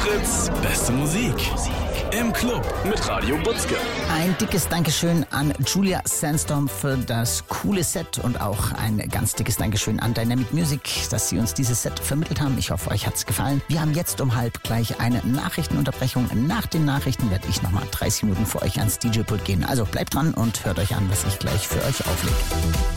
Fritz, beste Musik. Im Club mit Radio Butzke. Ein dickes Dankeschön an Julia Sandstorm für das coole Set und auch ein ganz dickes Dankeschön an Dynamic Music, dass sie uns dieses Set vermittelt haben. Ich hoffe, euch hat's gefallen. Wir haben jetzt um 12:30 gleich eine Nachrichtenunterbrechung. Nach den Nachrichten werde ich nochmal 30 Minuten für euch ans DJ-Pult gehen. Also bleibt dran und hört euch an, was ich gleich für euch auflege.